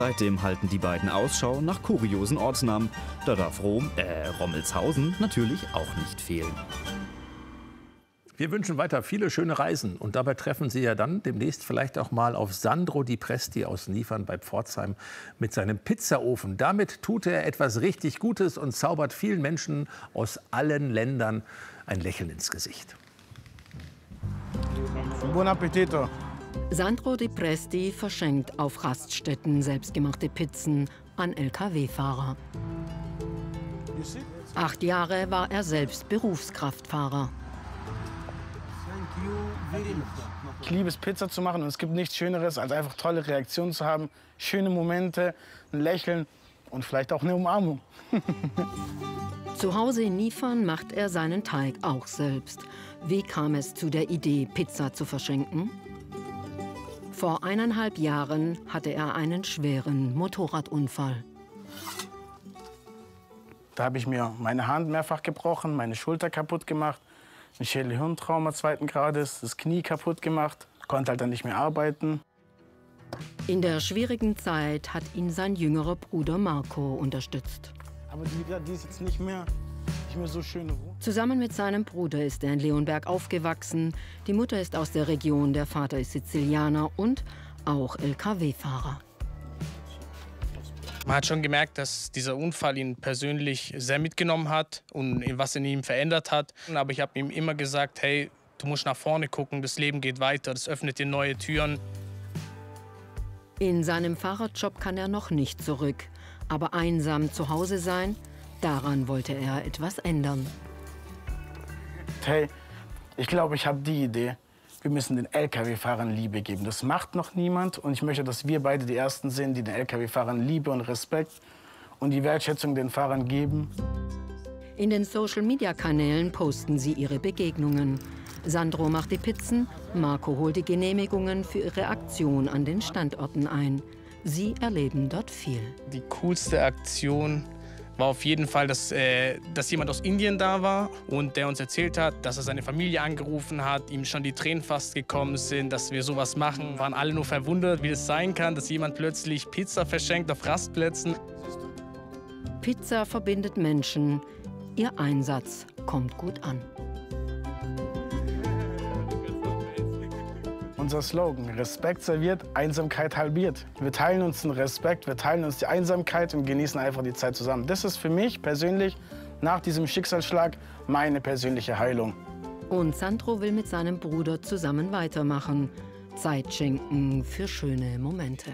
Seitdem halten die beiden Ausschau nach kuriosen Ortsnamen. Da darf Rommelshausen natürlich auch nicht fehlen. Wir wünschen weiter viele schöne Reisen. Und dabei treffen Sie ja dann demnächst vielleicht auch mal auf Sandro Di Presti aus Niefern bei Pforzheim mit seinem Pizzaofen. Damit tut er etwas richtig Gutes und zaubert vielen Menschen aus allen Ländern ein Lächeln ins Gesicht. Buon appetito! Sandro Di Presti verschenkt auf Raststätten selbstgemachte Pizzen an Lkw-Fahrer. 8 Jahre war er selbst Berufskraftfahrer. Ich liebe es, Pizza zu machen, und es gibt nichts Schöneres, als einfach tolle Reaktionen zu haben, schöne Momente, ein Lächeln und vielleicht auch eine Umarmung. Zu Hause in Niefern macht er seinen Teig auch selbst. Wie kam es zu der Idee, Pizza zu verschenken? Vor 1,5 Jahren hatte er einen schweren Motorradunfall. Da habe ich mir meine Hand mehrfach gebrochen, meine Schulter kaputt gemacht, ein Schädel-Hirntrauma 2. Grades, das Knie kaputt gemacht, konnte halt dann nicht mehr arbeiten. In der schwierigen Zeit hat ihn sein jüngerer Bruder Marco unterstützt. Aber die ist jetzt nicht mehr so schön. Zusammen mit seinem Bruder ist er in Leonberg aufgewachsen. Die Mutter ist aus der Region, der Vater ist Sizilianer und auch Lkw-Fahrer. Man hat schon gemerkt, dass dieser Unfall ihn persönlich sehr mitgenommen hat und was in ihm verändert hat. Aber ich habe ihm immer gesagt, hey, du musst nach vorne gucken, das Leben geht weiter, das öffnet dir neue Türen. In seinem Fahrradjob kann er noch nicht zurück. Aber einsam zu Hause sein, daran wollte er etwas ändern. Hey, ich glaube, ich habe die Idee. Wir müssen den Lkw-Fahrern Liebe geben. Das macht noch niemand. Und ich möchte, dass wir beide die Ersten sind, die den Lkw-Fahrern Liebe und Respekt und die Wertschätzung den Fahrern geben. In den Social-Media-Kanälen posten sie ihre Begegnungen. Sandro macht die Pizzen, Marco holt die Genehmigungen für ihre Aktion an den Standorten ein. Sie erleben dort viel. Die coolste Aktion war auf jeden Fall, dass jemand aus Indien da war und der uns erzählt hat, dass er seine Familie angerufen hat, ihm schon die Tränen fast gekommen sind, dass wir sowas machen. Waren alle nur verwundert, wie es sein kann, dass jemand plötzlich Pizza verschenkt auf Rastplätzen. Pizza verbindet Menschen. Ihr Einsatz kommt gut an. Unser Slogan: Respekt serviert, Einsamkeit halbiert. Wir teilen uns den Respekt, wir teilen uns die Einsamkeit und genießen einfach die Zeit zusammen. Das ist für mich persönlich nach diesem Schicksalsschlag meine persönliche Heilung. Und Sandro will mit seinem Bruder zusammen weitermachen. Zeit schenken für schöne Momente.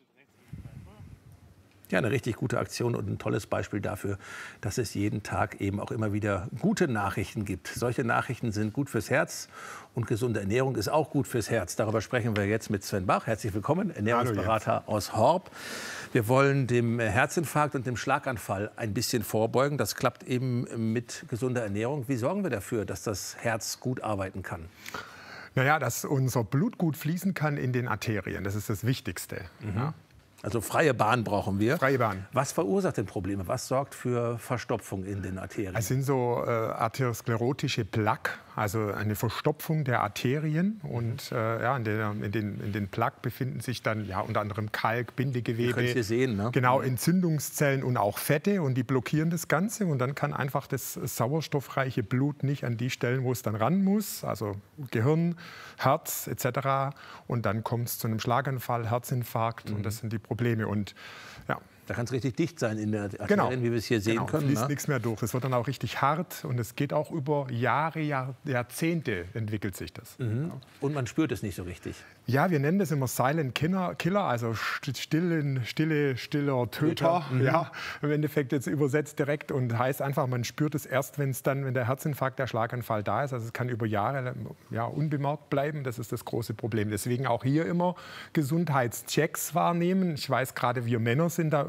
Ja, eine richtig gute Aktion und ein tolles Beispiel dafür, dass es jeden Tag eben auch immer wieder gute Nachrichten gibt. Solche Nachrichten sind gut fürs Herz und gesunde Ernährung ist auch gut fürs Herz. Darüber sprechen wir jetzt mit Sven Bach. Herzlich willkommen, Ernährungsberater aus Horb. Wir wollen dem Herzinfarkt und dem Schlaganfall ein bisschen vorbeugen. Das klappt eben mit gesunder Ernährung. Wie sorgen wir dafür, dass das Herz gut arbeiten kann? Naja, dass unser Blut gut fließen kann in den Arterien. Das ist das Wichtigste. Ja. Also freie Bahn brauchen wir. Freie Bahn. Was verursacht denn Probleme? Was sorgt für Verstopfung in den Arterien? Es sind so arteriosklerotische Plaque, also eine Verstopfung der Arterien. Und ja, in den Plaque befinden sich dann ja unter anderem Kalk, Bindegewebe. Ihr könnt es hier sehen, ne? Genau, Entzündungszellen und auch Fette. Und die blockieren das Ganze. Und dann kann einfach das sauerstoffreiche Blut nicht an die Stellen, wo es dann ran muss. Also Gehirn, Herz etc. Und dann kommt es zu einem Schlaganfall, Herzinfarkt. Und das sind die Probleme. Und ja. Da kann es richtig dicht sein in der Arterien, genau, wie wir es hier sehen können. Fließt nichts mehr durch. Es wird dann auch richtig hart und es geht auch über Jahre, Jahrzehnte entwickelt sich das. Und man spürt es nicht so richtig. Ja, wir nennen das immer Silent Killer, also stiller Töter. Ja, im Endeffekt jetzt übersetzt direkt und heißt einfach, man spürt es erst, wenn der Herzinfarkt, der Schlaganfall da ist. Also es kann über Jahre unbemerkt bleiben. Das ist das große Problem. Deswegen auch hier immer Gesundheitschecks wahrnehmen. Ich weiß, gerade wir Männer sind da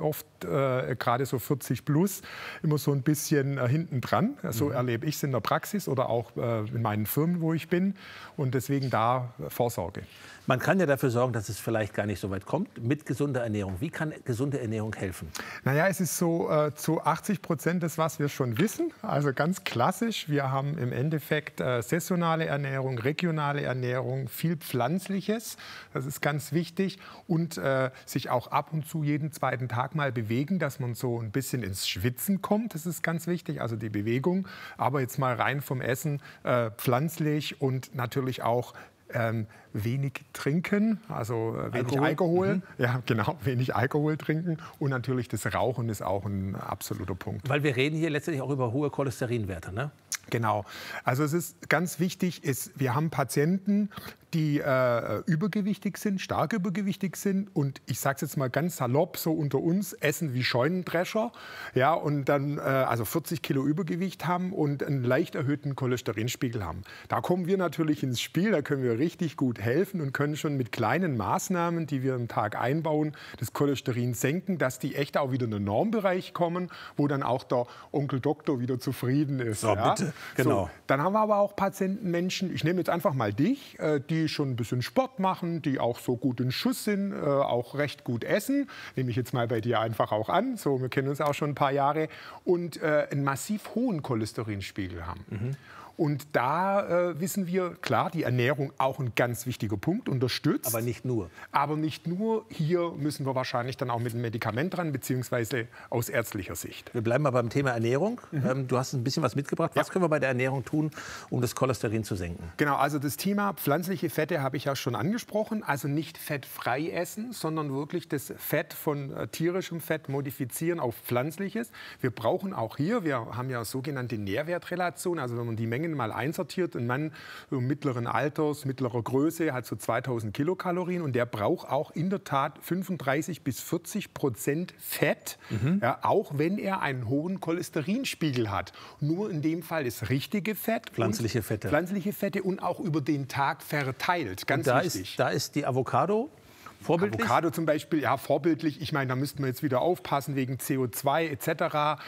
oft, gerade so 40 plus, immer so ein bisschen hinten dran. So erlebe ich es in der Praxis oder auch in meinen Firmen, wo ich bin. Und deswegen da Vorsorge. Man kann ja dafür sorgen, dass es vielleicht gar nicht so weit kommt mit gesunder Ernährung. Wie kann gesunde Ernährung helfen? Naja, es ist so zu 80% das, was wir schon wissen. Also ganz klassisch. Wir haben im Endeffekt saisonale Ernährung, regionale Ernährung, viel Pflanzliches. Das ist ganz wichtig. Und sich auch ab und zu jeden zweiten Tag mal bewegen, dass man so ein bisschen ins Schwitzen kommt. Das ist ganz wichtig, also die Bewegung. Aber jetzt mal rein vom Essen, pflanzlich und natürlich auch wenig trinken, also wenig Alkohol. Ja, genau, wenig Alkohol trinken. Und natürlich das Rauchen ist auch ein absoluter Punkt. Weil wir reden hier letztendlich auch über hohe Cholesterinwerte, ne? Genau. Also es ist ganz wichtig, wir haben Patienten, die übergewichtig sind, stark übergewichtig sind und ich sage es jetzt mal ganz salopp, so unter uns, essen wie Scheunendrescher, ja, und dann also 40 Kilo Übergewicht haben und einen leicht erhöhten Cholesterinspiegel haben. Da kommen wir natürlich ins Spiel, da können wir richtig gut helfen und können schon mit kleinen Maßnahmen, die wir im Tag einbauen, das Cholesterin senken, dass die echt auch wieder in den Normbereich kommen, wo dann auch der Onkel Doktor wieder zufrieden ist. So, ja? Bitte. Genau. So, dann haben wir aber auch Patienten, Menschen, ich nehme jetzt einfach mal dich, die schon ein bisschen Sport machen, die auch so gut in Schuss sind, auch recht gut essen. Nehme ich jetzt mal bei dir einfach auch an. So, wir kennen uns auch schon ein paar Jahre. Und einen massiv hohen Cholesterinspiegel haben. Und da wissen wir, klar, die Ernährung auch ein ganz wichtiger Punkt, unterstützt. Aber nicht nur. Aber nicht nur. Hier müssen wir wahrscheinlich dann auch mit einem Medikament dran, beziehungsweise aus ärztlicher Sicht. Wir bleiben mal beim Thema Ernährung. Du hast ein bisschen was mitgebracht. Was können wir bei der Ernährung tun, um das Cholesterin zu senken? Genau, also das Thema pflanzliche Fette habe ich ja schon angesprochen. Also nicht fettfrei essen, sondern wirklich das Fett von tierischem Fett modifizieren auf pflanzliches. Wir brauchen auch hier, wir haben ja sogenannte Nährwertrelation, also wenn man die Menge mal einsortiert, ein Mann mittleren Alters, mittlerer Größe, hat so 2000 Kilokalorien und der braucht auch in der Tat 35 bis 40% Fett, ja, auch wenn er einen hohen Cholesterinspiegel hat. Nur in dem Fall das richtige Fett, pflanzliche Fette und auch über den Tag verteilt, ganz wichtig. Da ist die Avocado vorbildlich? Avocado zum Beispiel, ja, vorbildlich. Ich meine, da müssten wir jetzt wieder aufpassen wegen CO2 etc.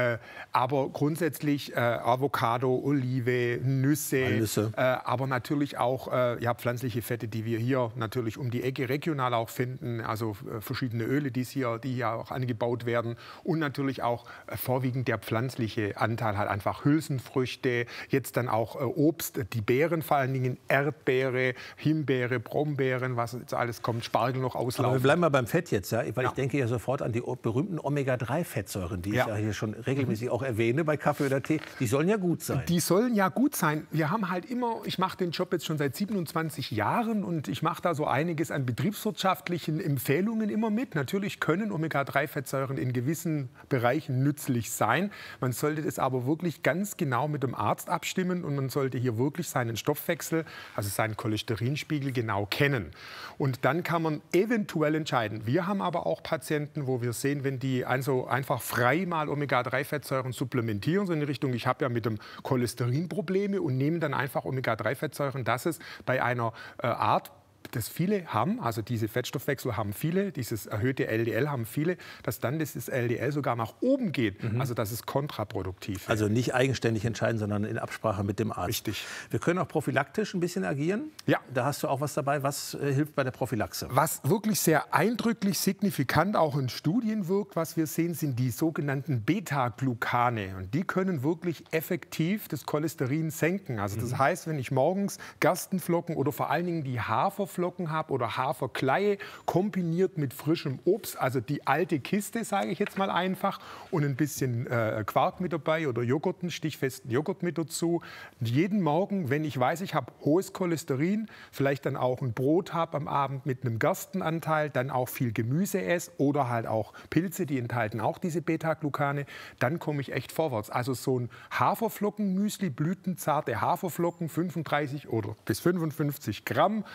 Aber grundsätzlich Avocado, Olive, Nüsse. Aber natürlich auch ja, pflanzliche Fette, die wir hier natürlich um die Ecke regional auch finden. Also verschiedene Öle, die hier auch angebaut werden. Und natürlich auch vorwiegend der pflanzliche Anteil hat einfach Hülsenfrüchte. Jetzt dann auch Obst, die Beeren vor allen Dingen, Erdbeere, Himbeere, Brombeeren, was jetzt alles kommt, Spargel noch auslaufen. Aber wir bleiben mal beim Fett jetzt, ja? Weil ich denke ja sofort an die berühmten Omega-3-Fettsäuren, die ich ja hier schon regelmäßig auch erwähne bei Kaffee oder Tee. Die sollen ja gut sein. Die sollen ja gut sein. Wir haben halt immer, ich mache den Job jetzt schon seit 27 Jahren und ich mache da so einiges an betriebswirtschaftlichen Empfehlungen immer mit. Natürlich können Omega-3-Fettsäuren in gewissen Bereichen nützlich sein. Man sollte das aber wirklich ganz genau mit dem Arzt abstimmen und man sollte hier wirklich seinen Stoffwechsel, also seinen Cholesterinspiegel genau kennen. Und dann kann man eventuell entscheiden. Wir haben aber auch Patienten, wo wir sehen, wenn die also einfach frei mal Omega-3-Fettsäuren supplementieren, so in die Richtung, ich habe ja mit dem Cholesterin Probleme und nehmen dann einfach Omega-3-Fettsäuren, dass es bei einer Art, das viele haben, also diese Fettstoffwechsel haben viele, dieses erhöhte LDL haben viele, dass dann dieses LDL sogar nach oben geht, also das ist kontraproduktiv. Also nicht eigenständig entscheiden, sondern in Absprache mit dem Arzt. Richtig. Wir können auch prophylaktisch ein bisschen agieren. Ja. Da hast du auch was dabei. Was hilft bei der Prophylaxe? Was wirklich sehr eindrücklich, signifikant auch in Studien wirkt, was wir sehen, sind die sogenannten Beta-Glucane. Und die können wirklich effektiv das Cholesterin senken. Also das heißt, wenn ich morgens Gerstenflocken oder vor allen Dingen die Haferflocken habe oder Haferkleie kombiniert mit frischem Obst, also die alte Kiste, sage ich jetzt mal einfach, und ein bisschen Quark mit dabei oder Joghurt, einen stichfesten Joghurt mit dazu. Jeden Morgen, wenn ich weiß, ich habe hohes Cholesterin, vielleicht dann auch ein Brot habe am Abend mit einem Gerstenanteil, dann auch viel Gemüse esse oder halt auch Pilze, die enthalten auch diese Beta-Glucane, dann komme ich echt vorwärts. Also so ein Haferflockenmüsli, blütenzarte Haferflocken, 35 oder bis 55 Gramm mit frischem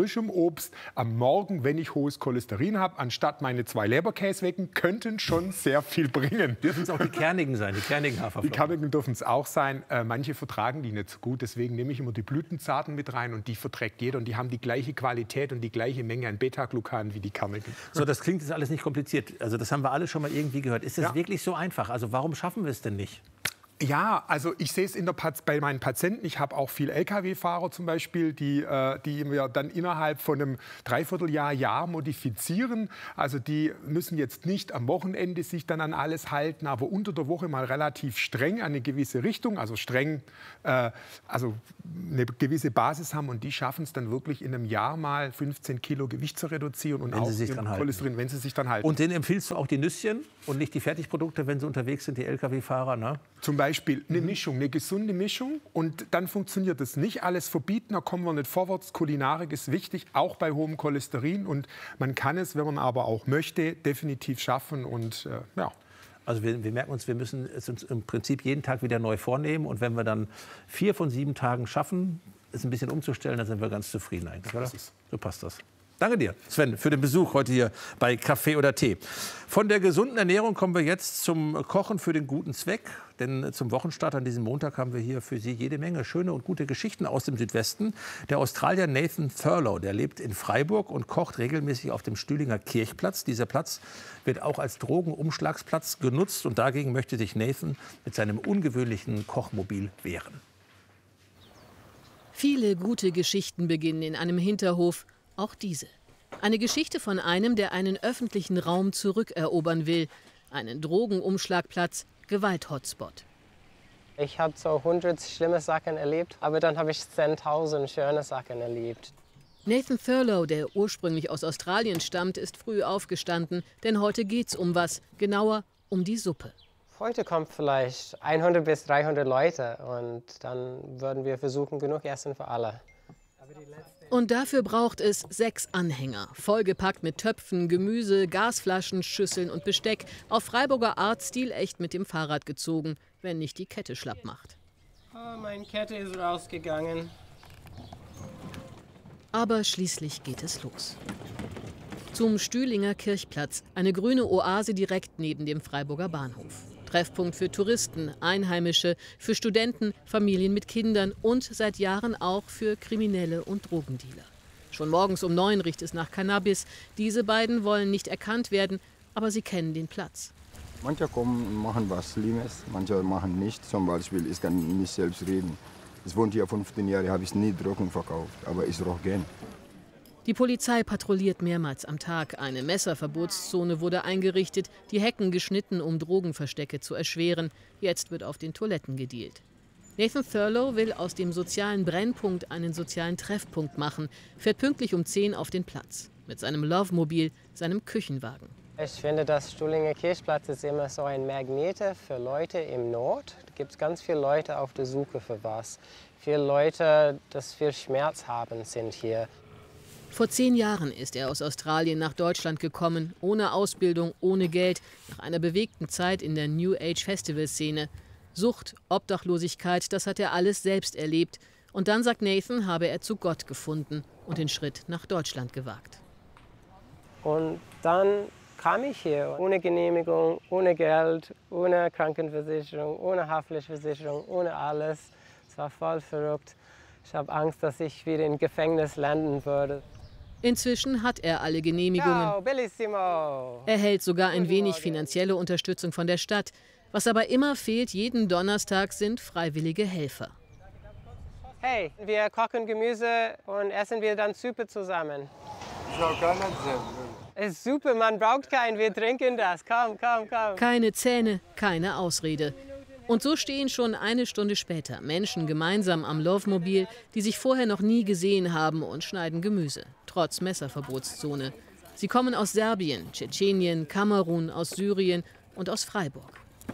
frischem Obst am Morgen, wenn ich hohes Cholesterin habe, anstatt meine 2 Leberkäsewecken, könnten schon sehr viel bringen. Dürfen es auch die kernigen sein, die kernigen Haferflocken? Die kernigen dürfen es auch sein. Manche vertragen die nicht so gut. Deswegen nehme ich immer die blütenzarten mit rein und die verträgt jeder. Und die haben die gleiche Qualität und die gleiche Menge an Beta-Glucan wie die kernigen. So, das klingt jetzt alles nicht kompliziert. Also das haben wir alle schon mal irgendwie gehört. Ist das wirklich so einfach? Also warum schaffen wir es denn nicht? Ja, also ich sehe es bei meinen Patienten. Ich habe auch viele Lkw-Fahrer zum Beispiel, die wir dann innerhalb von einem Dreivierteljahr modifizieren. Also die müssen jetzt nicht am Wochenende sich dann an alles halten, aber unter der Woche mal relativ streng an eine gewisse Richtung, also streng, also eine gewisse Basis haben. Und die schaffen es dann wirklich in einem Jahr mal 15 Kilo Gewicht zu reduzieren und wenn auch sie sich ihren dran Cholesterin, wenn sie sich dann halten. Und denen empfiehlst du auch die Nüsschen und nicht die Fertigprodukte, wenn sie unterwegs sind, die Lkw-Fahrer, ne? Zum Beispiel eine Mischung, eine gesunde Mischung. Und dann funktioniert es nicht. Alles verbieten, da kommen wir nicht vorwärts. Kulinarik ist wichtig, auch bei hohem Cholesterin. Und man kann es, wenn man aber auch möchte, definitiv schaffen. Und ja. Also wir merken uns, wir müssen es uns im Prinzip jeden Tag wieder neu vornehmen. Und wenn wir dann 4 von 7 Tagen schaffen, es ein bisschen umzustellen, dann sind wir ganz zufrieden eigentlich, oder? So passt das. Danke dir, Sven, für den Besuch heute hier bei Kaffee oder Tee. Von der gesunden Ernährung kommen wir jetzt zum Kochen für den guten Zweck. Denn zum Wochenstart an diesem Montag haben wir hier für Sie jede Menge schöne und gute Geschichten aus dem Südwesten. Der Australier Nathan Thurlow, der lebt in Freiburg und kocht regelmäßig auf dem Stühlinger Kirchplatz. Dieser Platz wird auch als Drogenumschlagsplatz genutzt. Und dagegen möchte sich Nathan mit seinem ungewöhnlichen Kochmobil wehren. Viele gute Geschichten beginnen in einem Hinterhof. Auch diese. Eine Geschichte von einem, der einen öffentlichen Raum zurückerobern will. Einen Drogenumschlagplatz, Gewalt-Hotspot. Ich habe so 100 schlimme Sachen erlebt, aber dann habe ich 10.000 schöne Sachen erlebt. Nathan Thurlow, der ursprünglich aus Australien stammt, ist früh aufgestanden. Denn heute geht's um was, genauer um die Suppe. Heute kommen vielleicht 100 bis 300 Leute und dann würden wir versuchen, genug Essen für alle. Und dafür braucht es 6 Anhänger, vollgepackt mit Töpfen, Gemüse, Gasflaschen, Schüsseln und Besteck. Auf Freiburger Art stilecht mit dem Fahrrad gezogen, wenn nicht die Kette schlapp macht. Oh, meine Kette ist rausgegangen. Aber schließlich geht es los. Zum Stühlinger Kirchplatz, eine grüne Oase direkt neben dem Freiburger Bahnhof. Treffpunkt für Touristen, Einheimische, für Studenten, Familien mit Kindern und seit Jahren auch für Kriminelle und Drogendealer. Schon morgens um 9 riecht es nach Cannabis. Diese beiden wollen nicht erkannt werden, aber sie kennen den Platz. Manche kommen und machen was Schlimmes, manche machen nicht. Zum Beispiel, ich kann nicht selbst reden. Ich wohne hier 15 Jahre, habe ich nie Drogen verkauft, aber ich rauche gern. Die Polizei patrouilliert mehrmals am Tag. Eine Messerverbotszone wurde eingerichtet, die Hecken geschnitten, um Drogenverstecke zu erschweren. Jetzt wird auf den Toiletten gedealt. Nathan Thurlow will aus dem sozialen Brennpunkt einen sozialen Treffpunkt machen, fährt pünktlich um 10 auf den Platz. Mit seinem Love-Mobil, seinem Küchenwagen. Ich finde, das Stühlinger Kirchplatz ist immer so ein Magnet für Leute im Not. Da gibt es ganz viele Leute auf der Suche für was. Viele Leute, die viel Schmerz haben, sind hier. Vor 10 Jahren ist er aus Australien nach Deutschland gekommen, ohne Ausbildung, ohne Geld, nach einer bewegten Zeit in der New Age Festival-Szene. Sucht, Obdachlosigkeit, das hat er alles selbst erlebt. Und dann, sagt Nathan, habe er zu Gott gefunden und den Schritt nach Deutschland gewagt. Und dann kam ich hier ohne Genehmigung, ohne Geld, ohne Krankenversicherung, ohne Haftpflichtversicherung, ohne alles. Es war voll verrückt. Ich habe Angst, dass ich wieder im Gefängnis landen würde. Inzwischen hat er alle Genehmigungen. Ciao, bellissimo. Erhält sogar ein wenig finanzielle Unterstützung von der Stadt. Was aber immer fehlt jeden Donnerstag sind freiwillige Helfer. Hey, wir kochen Gemüse und essen wir dann Suppe zusammen. Es ist super, man braucht keinen, wir trinken das. Komm, komm, komm. Keine Zähne, keine Ausrede. Und so stehen schon eine Stunde später Menschen gemeinsam am Love-Mobil, die sich vorher noch nie gesehen haben und schneiden Gemüse, trotz Messerverbotszone. Sie kommen aus Serbien, Tschetschenien, Kamerun, aus Syrien und aus Freiburg.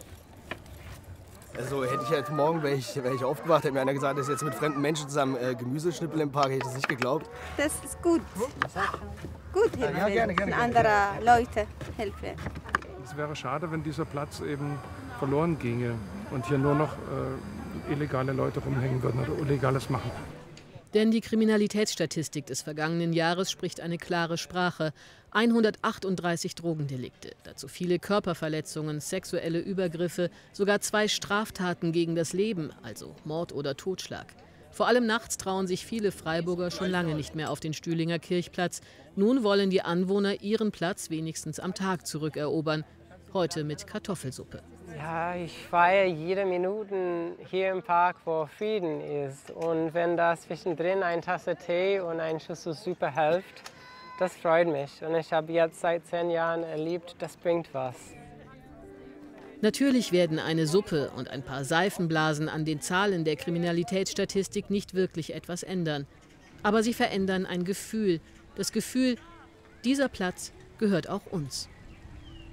Also hätte ich heute Morgen, wäre ich aufgewacht, hätte mir einer gesagt, dass ich jetzt mit fremden Menschen zusammen Gemüse schnippeln im Park, hätte ich das nicht geglaubt. Das ist gut. Gut helfen, ja, gerne. andere Leute helfen. Es wäre schade, wenn dieser Platz eben verloren ginge und hier nur noch illegale Leute rumhängen würden oder Illegales machen. Denn die Kriminalitätsstatistik des vergangenen Jahres spricht eine klare Sprache. 138 Drogendelikte, dazu viele Körperverletzungen, sexuelle Übergriffe, sogar 2 Straftaten gegen das Leben, also Mord oder Totschlag. Vor allem nachts trauen sich viele Freiburger schon lange nicht mehr auf den Stühlinger Kirchplatz. Nun wollen die Anwohner ihren Platz wenigstens am Tag zurückerobern. Heute mit Kartoffelsuppe. Ja, ich feiere jede Minute hier im Park, wo Frieden ist. Und wenn da zwischendrin eine Tasse Tee und ein Schüssel Suppe hilft, das freut mich. Und ich habe jetzt seit 10 Jahren erlebt, das bringt was. Natürlich werden eine Suppe und ein paar Seifenblasen an den Zahlen der Kriminalitätsstatistik nicht wirklich etwas ändern. Aber sie verändern ein Gefühl. Das Gefühl, dieser Platz gehört auch uns.